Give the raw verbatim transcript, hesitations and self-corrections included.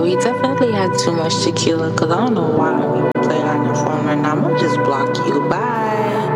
we definitely had too much tequila because I don't know why we playing on your phone right now. I'm gonna just block you. Bye.